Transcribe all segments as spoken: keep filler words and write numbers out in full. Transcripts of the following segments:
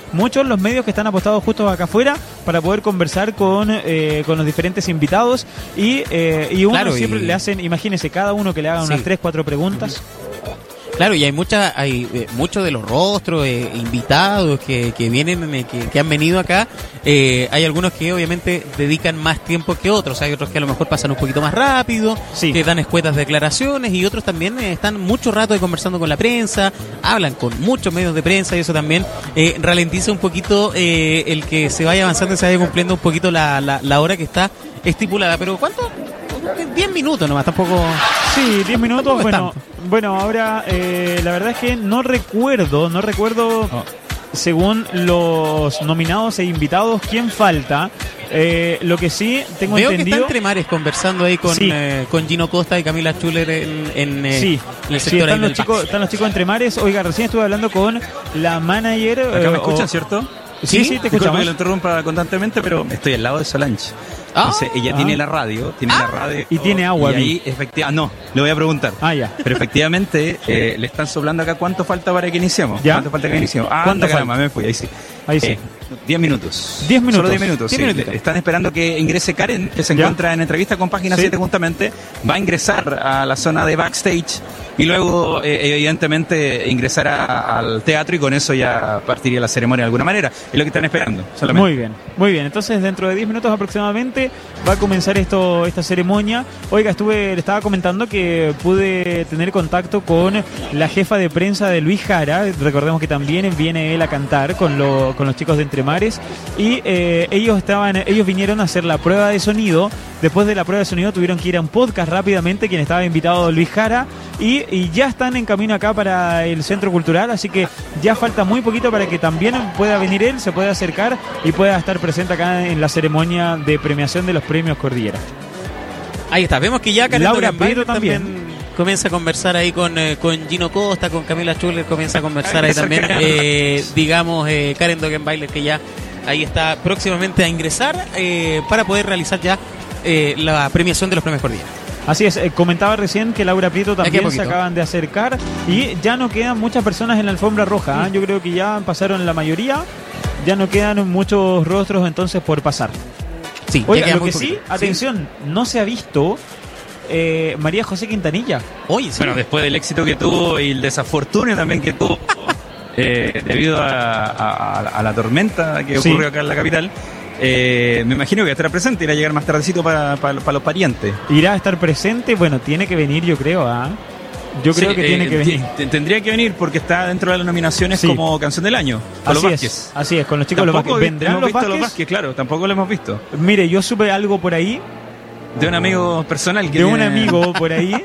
muchos los medios que están apostados justo acá afuera para poder conversar con, eh, con los diferentes invitados y, eh, y uno claro, siempre y... le hacen, imagínense, cada uno que le haga unas sí. tres, cuatro preguntas. Claro, y hay muchas, hay eh, muchos de los rostros, eh, invitados que, que vienen, eh, que, que han venido acá. Eh, hay algunos que obviamente dedican más tiempo que otros. Hay otros que a lo mejor pasan un poquito más rápido, sí. que dan escuetas declaraciones, y otros también eh, están mucho rato conversando con la prensa, hablan con muchos medios de prensa, y eso también eh, ralentiza un poquito eh, el que se vaya avanzando y se vaya cumpliendo un poquito la, la, la hora que está estipulada. Pero ¿cuánto? diez minutos nomás, tampoco... Sí, diez minutos, bueno, bueno, ahora eh, la verdad es que no recuerdo, no recuerdo, oh. según los nominados e invitados, quién falta. Eh, lo que sí tengo Veo entendido... que está Entremares conversando ahí con, sí. eh, con Gino Costa y Camila Schuller en, en, eh, sí. en el sector. Sí, están, los chicos, están los chicos de Entremares. Oiga, recién estuve hablando con la manager... Acá eh, me escuchan, o... ¿cierto? Sí, sí, sí, te escuchamos. Que lo interrumpa constantemente, pero estoy al lado de Solange. Ah, Entonces, ella ah, tiene la radio, tiene ah, la radio. Y tiene agua. Y ahí, efectivamente, ah, no, le voy a preguntar. Ah, ya. Pero efectivamente, eh, le están soplando acá cuánto falta para que iniciemos. ¿Ya? ¿Cuánto falta que iniciemos? Ah, ¿Cuánto caramba, me fui, ahí sí. Ahí sí. Eh, diez minutos. diez minutos. Solo diez minutos, diez sí. minutos. Están esperando que ingrese Karen, que se ¿Ya? encuentra en entrevista con Página sí. siete justamente. Va a ingresar a la zona de backstage y luego, eh, evidentemente, ingresará al teatro, y con eso ya partiría la ceremonia de alguna manera. Es lo que están esperando, solamente. Muy bien, muy bien. Entonces, dentro de diez minutos aproximadamente va a comenzar esto, esta ceremonia. Oiga, estuve, le estaba comentando que pude tener contacto con la jefa de prensa de Luis Jara. Recordemos que también viene él a cantar con, lo, con los chicos de Entremares. Y eh, ellos estaban, ellos vinieron a hacer la prueba de sonido. Después de la prueba de sonido tuvieron que ir a un podcast rápidamente, quien estaba invitado Luis Jara, y, y ya están en camino acá para el Centro Cultural, así que ya falta muy poquito para que también pueda venir él, se pueda acercar y pueda estar presente acá en la ceremonia de premiación de los premios Cordillera. Ahí está, vemos que ya Karen Laura Prieto también. también comienza a conversar ahí con, eh, con Gino Costa, con Camila Schuller, comienza a conversar ahí también, eh, digamos, eh, Karen Dogenbailer, que ya ahí está próximamente a ingresar eh, para poder realizar ya eh, la premiación de los premios Cordillera. Así es, eh, comentaba recién que Laura Prieto también se acaban de acercar y ya no quedan muchas personas en la alfombra roja, ¿eh? Yo creo que ya pasaron la mayoría, ya no quedan muchos rostros entonces por pasar. Sí, oiga, lo que poquito. sí, atención, sí. no se ha visto eh, María José Quintanilla. Oye, sí. Bueno, después del éxito que tuvo y el desafortunio también que tuvo eh, debido a, a, a la tormenta que ocurrió sí. acá en la capital, eh, me imagino que estará presente, irá a llegar más tardecito para, para, para los parientes. Irá a estar presente, bueno, tiene que venir, yo creo, ¿ah? ¿eh? Yo creo sí, que tiene eh, que venir. T- tendría que venir porque está dentro de las nominaciones sí. como canción del año. Con así los Vázquez. Es, así es, con los chicos de los Vázquez. ¿Vendrán hemos los visto Vázquez? los Vázquez? Claro, tampoco lo hemos visto. Mire, yo supe algo por ahí. De un amigo personal. Que de viene... un amigo por ahí.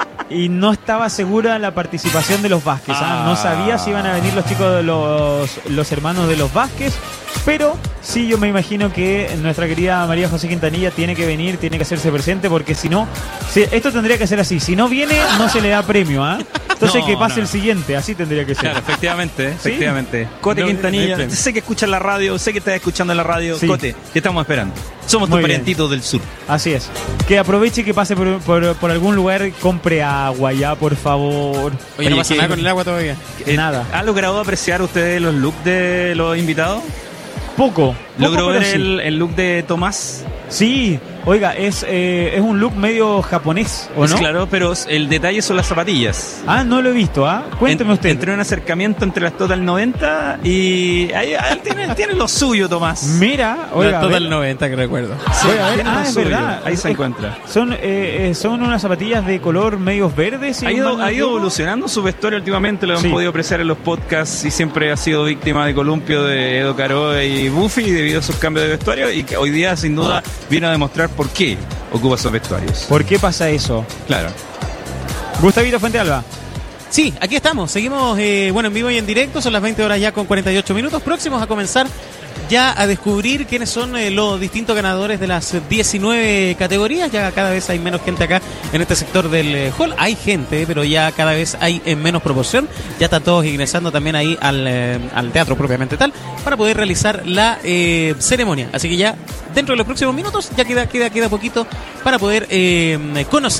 Y no estaba segura la participación de los Vázquez. Ah. ¿eh? No sabía si iban a venir los chicos de los, los hermanos de los Vázquez. Pero sí, yo me imagino que nuestra querida María José Quintanilla tiene que venir, tiene que hacerse presente, porque si no, si, esto tendría que ser así. Si no viene, no se le da premio, ¿ah? ¿eh? Entonces no, que pase no. el siguiente, así tendría que ser. Claro, efectivamente, ¿Sí? efectivamente. Cote no, Quintanilla, no sé que escuchas la radio, sé que estás escuchando en la radio. Sí. Cote, te estamos esperando. Somos tus parientitos del sur. Así es. Que aproveche y que pase por, por, por algún lugar, compre agua ya, por favor. Oye, Oye no pasa nada con el agua todavía. Eh, nada. ¿Ha logrado apreciar ustedes los looks de los invitados? Poco. ¿Logró poco, ver sí. el, el look de Tomás? Sí, oiga, es eh, es un look medio japonés, ¿o es no? Claro, pero el detalle son las zapatillas. Ah, no lo he visto, ¿ah? Cuénteme en, usted. Entre un acercamiento entre las Total noventa y... Ahí, ahí tiene, tiene lo suyo, Tomás. Mira, oiga. Las Total noventa, que recuerdo. Sí, oiga, a ver, ah, es suyo. verdad. Ahí se es, encuentra. Son, eh, son unas zapatillas de color medios verdes. Si ha ido, ha ido evolucionando su vestuario últimamente, lo han sí. podido apreciar en los podcasts, y siempre ha sido víctima de columpio de Edo Caroe y Buffy debido a sus cambios de vestuario, y que hoy día sin duda viene a demostrar por qué ocupa esos vestuarios. ¿Por qué pasa eso? Claro. Gustavito Fuentealba. Sí, aquí estamos, seguimos eh, bueno, en vivo y en directo, son las veinte horas ya con cuarenta y ocho minutos, próximos a comenzar ya a descubrir quiénes son eh, los distintos ganadores de las diecinueve categorías. Ya cada vez hay menos gente acá en este sector del eh, hall. Hay gente, pero ya cada vez hay en menos proporción. Ya están todos ingresando también ahí al, eh, al teatro propiamente tal, para poder realizar la eh, ceremonia. Así que ya dentro de los próximos minutos ya queda, queda, queda poquito para poder eh, conocer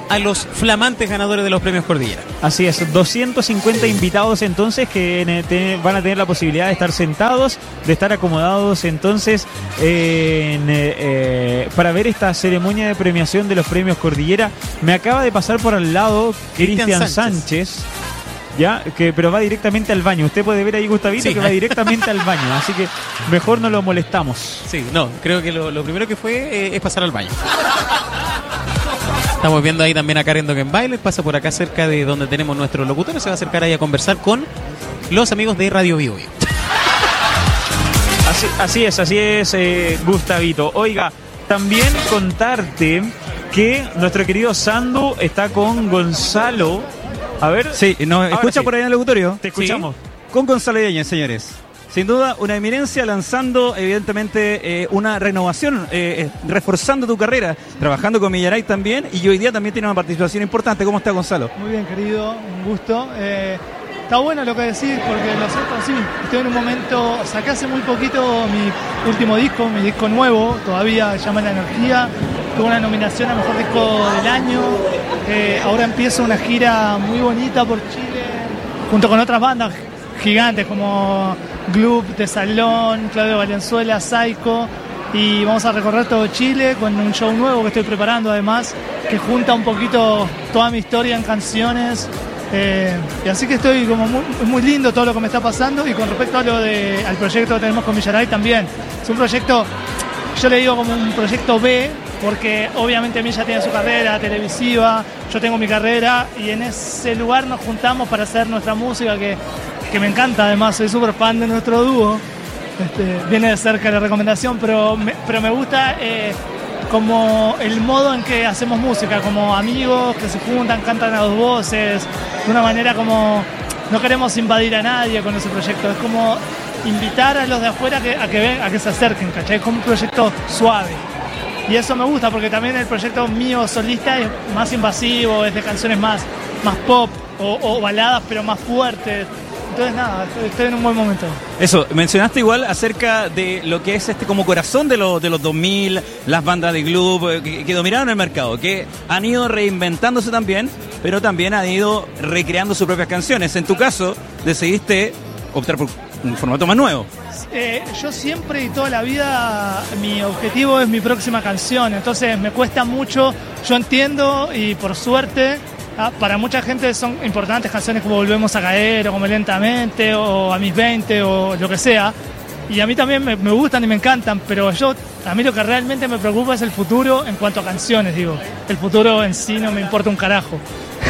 a los flamantes ganadores de los premios Cordillera. Así es, doscientos cincuenta invitados entonces que ne- te- van a tener la posibilidad de estar sentados, de estar acomodados entonces eh, en, eh, eh, para ver esta ceremonia de premiación de los premios Cordillera. Me acaba de pasar por al lado Cristian Cristian Sánchez. Sánchez. Ya, que, pero va directamente al baño. Usted puede ver ahí, Gustavito, Sí. que va directamente al baño. Así que mejor no lo molestamos. Sí, no, creo que lo, lo primero que fue eh, es pasar al baño. Estamos viendo ahí también a Karen Dogenbailer, pasa por acá cerca de donde tenemos nuestro locutor, se va a acercar ahí a conversar con los amigos de Radio Bio Bio. Así, así es, así es, eh, Gustavito. Oiga, también contarte que nuestro querido Sandu está con Gonzalo. A ver. Sí, ¿nos Ahora escucha sí. por ahí en el locutorio? Te escuchamos. Con Gonzalo Yáñez, señores. Sin duda, una eminencia lanzando, evidentemente, eh, una renovación, eh, eh, reforzando tu carrera, trabajando con Millaray también, y hoy día también tiene una participación importante. ¿Cómo está, Gonzalo? Muy bien, querido, un gusto. Eh, está bueno lo que decís, porque lo cierto, sí, estoy en un momento, saqué hace muy poquito mi último disco, mi disco nuevo, todavía se llama La Energía, tuve una nominación a Mejor Disco del Año, eh, ahora empiezo una gira muy bonita por Chile, junto con otras bandas gigantes como Gloop, de Salón, Claudio Valenzuela, Psycho, y vamos a recorrer todo Chile con un show nuevo que estoy preparando además, que junta un poquito toda mi historia en canciones, eh, y así que estoy como muy, muy lindo todo lo que me está pasando. Y con respecto a lo de, al proyecto que tenemos con Millaray también, es un proyecto, yo le digo como un proyecto B, porque obviamente Milla tiene su carrera televisiva, yo tengo mi carrera, y en ese lugar nos juntamos para hacer nuestra música, que, que me encanta además, soy súper fan de nuestro dúo. Este, viene de cerca la recomendación, pero me, pero me gusta eh, como el modo en que hacemos música, como amigos que se juntan, cantan a dos voces, de una manera como no queremos invadir a nadie con ese proyecto, es como invitar a los de afuera que, a, que ven, a que se acerquen, ¿cachai? Es como un proyecto suave. Y eso me gusta porque también el proyecto mío solista es más invasivo, es de canciones más, más pop o, o baladas pero más fuertes. Entonces nada, estoy, estoy en un buen momento. Eso, mencionaste igual acerca de lo que es este como corazón de los, de los dos mil, las bandas de Gloop eh, que, que dominaron el mercado, que han ido reinventándose también, pero también han ido recreando sus propias canciones. En tu caso, decidiste optar por un formato más nuevo. Eh, yo siempre y toda la vida mi objetivo es mi próxima canción, entonces me cuesta mucho, yo entiendo y por suerte ah, para mucha gente son importantes canciones como Volvemos a Caer o como Lentamente o A mis veinte o lo que sea, y a mí también me, me gustan y me encantan, pero yo a mí lo que realmente me preocupa es el futuro en cuanto a canciones, digo, el futuro en sí no me importa un carajo.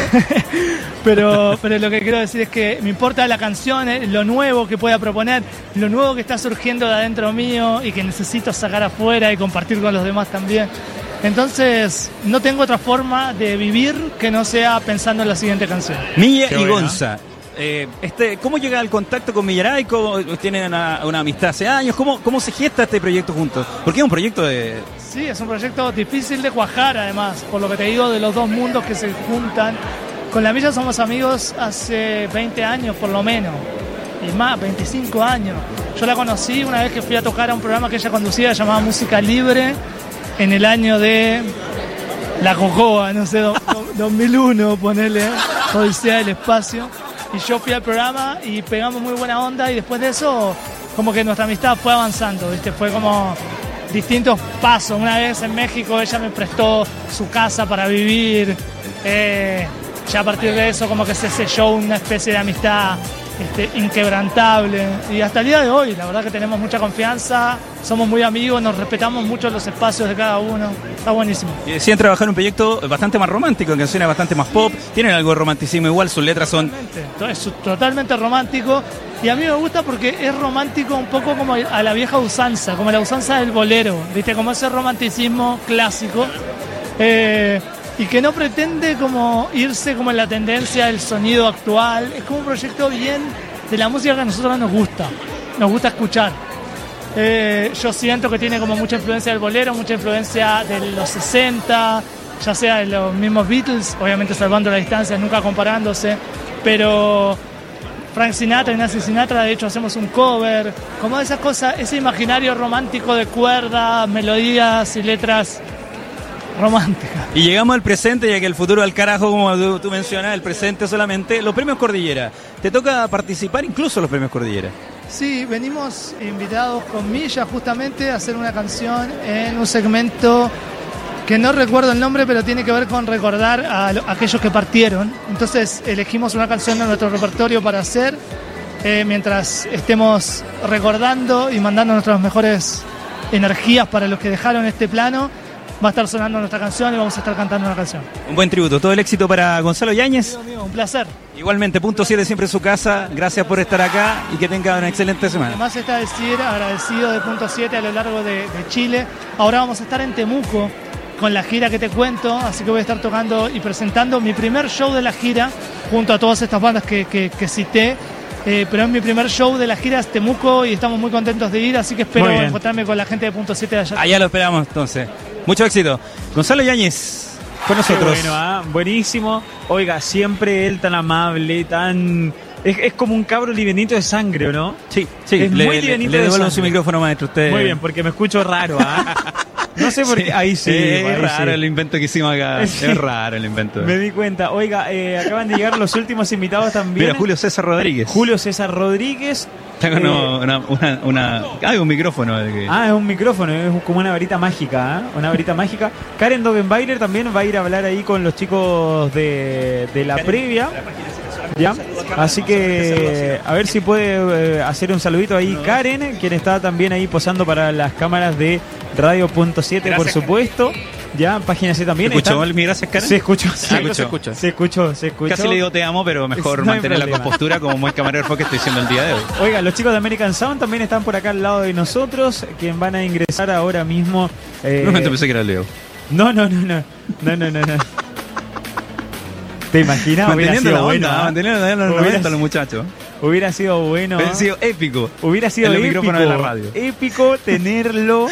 pero, pero lo que quiero decir es que me importa la canción, eh, lo nuevo que pueda proponer, lo nuevo que está surgiendo de adentro mío y que necesito sacar afuera y compartir con los demás también. Entonces, no tengo otra forma de vivir que no sea pensando en la siguiente canción. Milla Qué y buena. Gonza. Eh, este, ¿Cómo llega el contacto con Millaray? ¿Cómo, ¿Tienen una, una amistad hace años? ¿Cómo, ¿Cómo se gesta este proyecto juntos? Porque es un proyecto de... Sí, es un proyecto difícil de cuajar además, por lo que te digo de los dos mundos que se juntan. Con la Milla somos amigos hace veinte años por lo menos, y más, veinticinco años. Yo la conocí una vez que fui a tocar a un programa que ella conducía llamado Música Libre, en el año de La Cocoa, no sé, do, do, dos mil uno, ponele, Odisea del Espacio. Y yo fui al programa y pegamos muy buena onda, y después de eso como que nuestra amistad fue avanzando, ¿viste? Fue como distintos pasos. Una vez en México ella me prestó su casa para vivir, eh, ya a partir de eso como que se selló una especie de amistad este, inquebrantable, y hasta el día de hoy la verdad que tenemos mucha confianza, somos muy amigos, nos respetamos mucho los espacios de cada uno, está buenísimo. Y deciden trabajar en un proyecto bastante más romántico, en canciones bastante más pop, tienen algo de romanticismo igual, sus letras son... Totalmente, es totalmente romántico, y a mí me gusta porque es romántico un poco como a la vieja usanza, como la usanza del bolero, ¿viste? Como ese romanticismo clásico, eh, y que no pretende como irse como en la tendencia del sonido actual. Es como un proyecto bien de la música que a nosotros nos gusta, nos gusta escuchar. Eh, yo siento que tiene como mucha influencia del bolero, mucha influencia de los sesenta, ya sea de los mismos Beatles, obviamente salvando la distancia, nunca comparándose, pero Frank Sinatra y Nancy Sinatra, de hecho hacemos un cover, como esas cosas, ese imaginario romántico de cuerdas, melodías y letras romántica. Y llegamos al presente, ya que el futuro al carajo, como tú, tú mencionas, el presente solamente. Los premios Cordillera. Te toca participar incluso en los premios Cordillera. Sí, venimos invitados con Milla justamente a hacer una canción en un segmento que no recuerdo el nombre, pero tiene que ver con recordar a, lo, a aquellos que partieron. Entonces elegimos una canción de nuestro repertorio para hacer eh, mientras estemos recordando y mandando nuestras mejores energías para los que dejaron este plano. Va a estar sonando nuestra canción y vamos a estar cantando una canción. Un buen tributo. Todo el éxito para Gonzalo Yáñez. Amigo mío, un placer. Igualmente, punto siete siempre en su casa. Gracias por estar acá y que tenga una excelente semana. Además está decir, agradecido de punto siete a lo largo de, de Chile. Ahora vamos a estar en Temuco con la gira que te cuento, así que voy a estar tocando y presentando mi primer show de la gira junto a todas estas bandas que, que, que cité. Eh, pero es mi primer show de la gira, es Temuco, y estamos muy contentos de ir, así que espero encontrarme con la gente de punto siete de allá. Allá lo esperamos entonces. Mucho éxito. Gonzalo Yáñez con nosotros. Qué bueno, ¿eh? Buenísimo. Oiga, siempre él tan amable, tan... Es, es como un cabro livianito de sangre, ¿no? Sí, sí. Es le, muy livianito le, le de devuelvo sangre. su micrófono, maestro. Usted... Muy bien, porque me escucho raro, ¿ah? No sé por qué. Sí, Ahí sí. es ahí raro sí. el invento que hicimos acá. Sí. Es raro el invento. Me di cuenta. Oiga, eh, acaban de llegar los últimos invitados también. Mira, Julio César Rodríguez. Julio César Rodríguez. Tengo Eh, una, una, una, ah, un micrófono. de que- Ah, es un micrófono, es como una varita mágica, ¿eh? Una varita mágica. Karen Dogenbailer también va a ir a hablar ahí con los chicos de, de la previa. ¿Ya? Así que a ver si puede eh, hacer un saludito ahí Karen, quien está también ahí posando para las cámaras de Radio Punto siete, por supuesto. Ya, página C también. ¿Se escuchó está- mal mi gracias, Karen? Se escuchó, Se se escuchó. escuchó, se escuchó, se escuchó. Casi le digo te amo, pero mejor No hay mantener la problema. compostura como buen camarero que estoy diciendo el día de hoy. Oiga, los chicos de American Sound también están por acá al lado de nosotros, quien van a ingresar ahora mismo. eh, En un momento pensé que era Leo. No, no, no, no, no, no, no, no. ¿Te imaginas? Hubiera Manteniendo sido la bueno, onda, ¿ah? manteniendo la onda los Hubiera noventa sido- los muchachos. Hubiera sido bueno. Hubiera sido épico. Hubiera sido en los épico, micrófonos de la radio. épico tenerlo.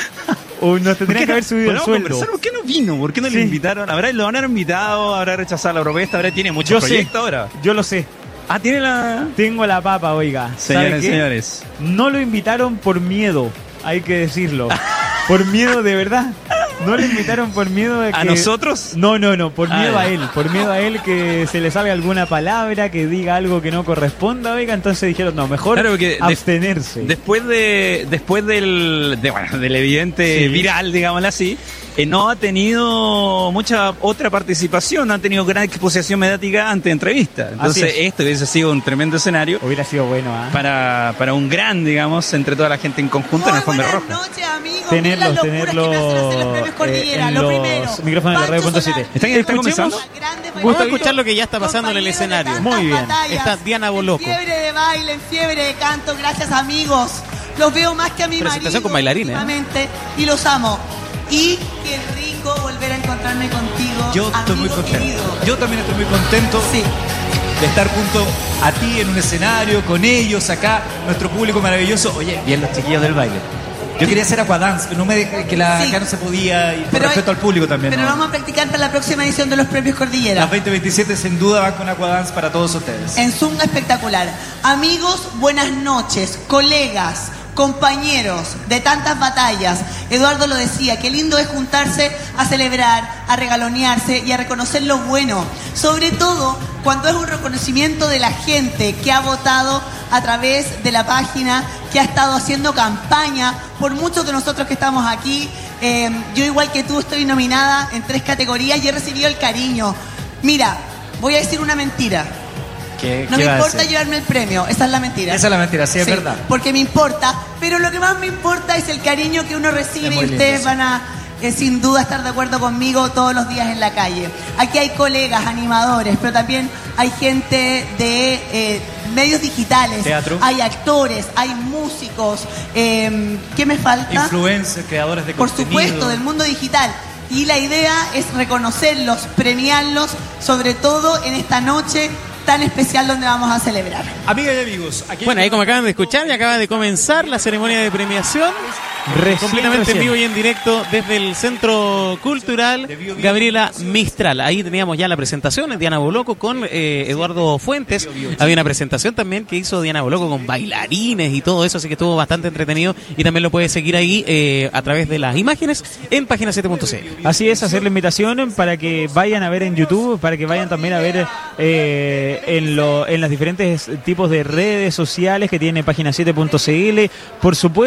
O nos tendrían que haber subido el Podemos sueldo. conversar, ¿por qué no vino? ¿Por qué no Sí. le invitaron? ¿Habrá, ¿Lo habrán invitado? ¿Habrá rechazado la propuesta? ¿Habrá tiene muchos Yo sé, proyectos ahora? yo lo sé. Ah, tiene la... Tengo la papa, oiga. ¿Sabe Señores, qué? señores. No lo invitaron por miedo, hay que decirlo. Por miedo de verdad. No lo invitaron por miedo de que... ¿A nosotros? No, no, no, por Ah, miedo ya. a él. Por miedo a él que se le sabe alguna palabra, que diga algo que no corresponda, oiga. Entonces dijeron, no, mejor Claro, porque de- abstenerse. Después de después del de, bueno, del evidente Sí. viral, digámoslo así, eh, no ha tenido mucha otra participación, no ha tenido gran exposición mediática ante entrevistas. Entonces Así es. esto hubiese sido un tremendo escenario Hubiera sido bueno, ¿ah? para, para un gran, digamos, entre toda la gente en conjunto en Muy el fondo buenas rojo. noches, amigos. Tenerlos, Miren las locuras que me hacen hacer los tenerlos premios Cordillera. en Lo los primero, micrófonos de la radio punto Pancho siete. Solari, ¿Están- están ¿Escuchemos? comenzando? grandes Vamos a bailarines, escuchar lo que ya está pasando en el compañeros de escenario. tantas Muy bien. batallas, Está Diana Boloco. En fiebre de baile, en fiebre de canto. Gracias, amigos. Los veo más que a mi Presentación marido con bailarines, ¿eh? últimamente, y los amo. Y qué rico volver a encontrarme contigo, Yo estoy muy amigo contento. querido. Yo también estoy muy contento Sí. de estar junto a ti en un escenario, con ellos acá, nuestro público maravilloso. Oye, bien los chiquillos del baile. Yo quería hacer aquadance, pero no me dejé que la, Sí. acá no se podía, y por Pero respeto hay- al público también. Pero ¿no? vamos a practicar para la próxima edición de los premios Cordillera. Las veinte veintisiete sin duda van con aquadance para todos ustedes. En Zoom espectacular. Amigos, buenas noches. Colegas, compañeros de tantas batallas. Eduardo lo decía, qué lindo es juntarse a celebrar, a regalonearse y a reconocer lo bueno. Sobre todo cuando es un reconocimiento de la gente que ha votado a través de la página, que ha estado haciendo campaña por muchos de nosotros que estamos aquí. Eh, yo igual que tú estoy nominada en tres categorías y he recibido el cariño. Mira, voy a decir una mentira. ¿Qué, No qué me va a importa decir? llevarme el premio, esa es la mentira. Esa es la mentira, sí, es verdad. Porque me importa, pero lo que más me importa es el cariño que uno recibe Es y muy lindo ustedes eso. van a eh, sin duda estar de acuerdo conmigo todos los días en la calle. Aquí hay colegas, animadores, pero también hay gente de eh, medios digitales. Teatro. Hay actores, hay músicos. eh, ¿Qué me falta? Influencers, creadores de Por contenido. supuesto, del mundo digital. Y la idea es reconocerlos, premiarlos, sobre todo en esta noche tan especial donde vamos a celebrar. Amigas y amigos, aquí Bueno, ahí como acaban de escuchar, ya acaba de comenzar la ceremonia de premiación. Recién, completamente recién. en vivo y en directo desde el Centro Cultural Gabriela Mistral. Ahí teníamos ya la presentación de Diana Boloco con eh, Eduardo Fuentes. Había una presentación también que hizo Diana Boloco con bailarines y todo eso, así que estuvo bastante entretenido y también lo puedes seguir ahí eh, a través de las imágenes en página siete punto c l. Así es, hacer la invitación para que vayan a ver en YouTube, para que vayan también a ver eh, en, lo, en las diferentes tipos de redes sociales que tiene página siete punto c l. Por supuesto.